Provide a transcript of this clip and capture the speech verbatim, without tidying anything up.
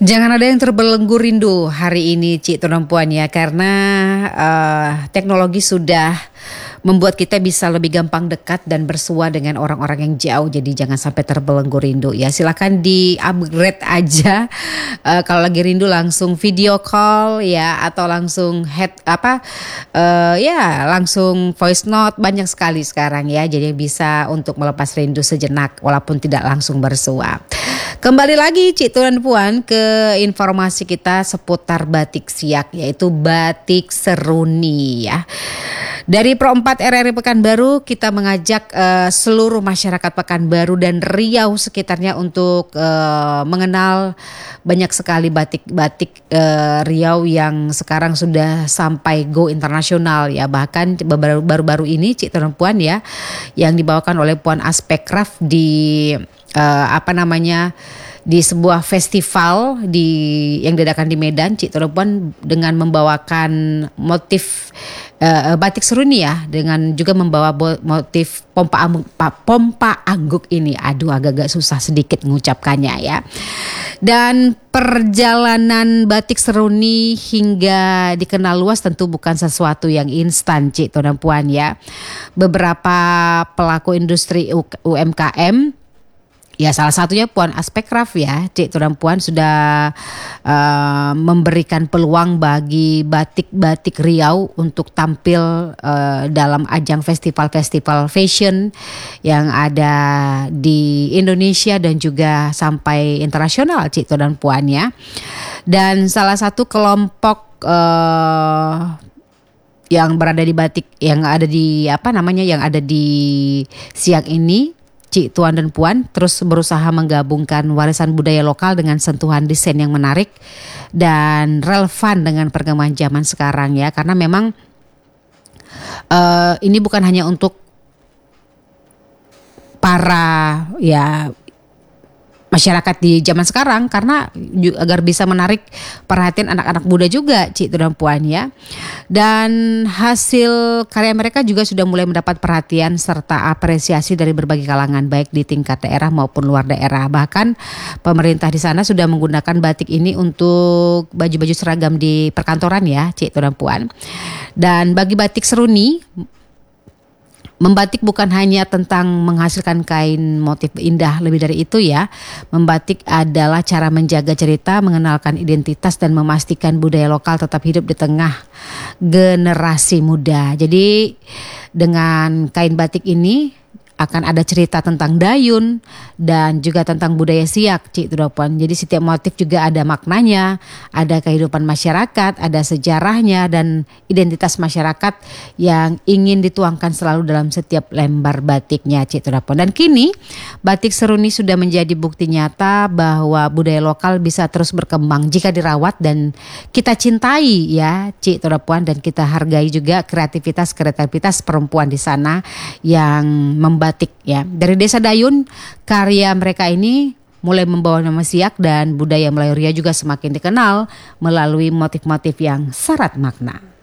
Jangan ada yang terbelenggu rindu hari ini, Cik Tuan Puan ya, karena uh, teknologi sudah membuat kita bisa lebih gampang dekat dan bersua dengan orang-orang yang jauh. Jadi jangan sampai terbelenggu rindu ya. Silakan di upgrade aja. Uh, kalau lagi rindu langsung video call ya, atau langsung head apa uh, ya langsung voice note, banyak sekali sekarang ya. Jadi bisa untuk melepas rindu sejenak walaupun tidak langsung bersua. Kembali lagi Cik Tuan Puan ke informasi kita seputar batik Siak, yaitu batik Seruni ya. Dari Pro empat R R I Pekanbaru kita mengajak uh, seluruh masyarakat Pekanbaru dan Riau sekitarnya untuk uh, mengenal banyak sekali batik-batik uh, Riau yang sekarang sudah sampai go internasional ya. Bahkan baru-baru ini Cik Tuan Puan ya, yang dibawakan oleh Puan Aspekraf di uh, apa namanya di sebuah festival di yang diadakan di Medan, Cik Tuan Puan dengan membawakan motif uh, batik Seruni ya, dengan juga membawa motif pompa angguk, pompa angguk ini. Aduh, agak-agak susah sedikit mengucapkannya ya. Dan perjalanan batik Seruni hingga dikenal luas tentu bukan sesuatu yang instan, Cik Tuan Puan ya. Beberapa pelaku industri U M K M, ya salah satunya Puan Aspekraf ya, Cik Tuan Puan sudah uh, memberikan peluang bagi batik-batik Riau untuk tampil uh, dalam ajang festival-festival fashion yang ada di Indonesia dan juga sampai internasional, Cik Tuan Puan ya. Dan salah satu kelompok uh, yang berada di batik yang ada di apa namanya yang ada di Siak ini, Cik Tuan dan Puan terus berusaha menggabungkan warisan budaya lokal dengan sentuhan desain yang menarik dan relevan dengan perkembangan zaman sekarang ya. Karena memang uh, ini bukan hanya untuk para ya masyarakat di zaman sekarang, karena agar bisa menarik perhatian anak-anak muda juga, Cik Tuan Puan ya. Dan hasil karya mereka juga sudah mulai mendapat perhatian serta apresiasi dari berbagai kalangan, baik di tingkat daerah maupun luar daerah. Bahkan pemerintah di sana sudah menggunakan batik ini untuk baju-baju seragam di perkantoran ya, Cik Tuan Puan. Dan bagi batik Seruni, membatik bukan hanya tentang menghasilkan kain motif indah, lebih dari itu ya. Membatik adalah cara menjaga cerita, mengenalkan identitas dan memastikan budaya lokal tetap hidup di tengah generasi muda. Jadi dengan kain batik ini akan ada cerita tentang dayun dan juga tentang budaya Siak, Cik Tuan Puan. Jadi setiap motif juga ada maknanya, ada kehidupan masyarakat, ada sejarahnya dan identitas masyarakat yang ingin dituangkan selalu dalam setiap lembar batiknya, Cik Tuan Puan. Dan kini batik Seruni sudah menjadi bukti nyata bahwa budaya lokal bisa terus berkembang jika dirawat dan kita cintai ya, Cik Tuan Puan, dan kita hargai juga kreativitas-kreativitas perempuan di sana yang membatik batik ya. Dari Desa Dayun, karya mereka ini mulai membawa nama Siak dan budaya Melayu Ria juga semakin dikenal melalui motif-motif yang syarat makna.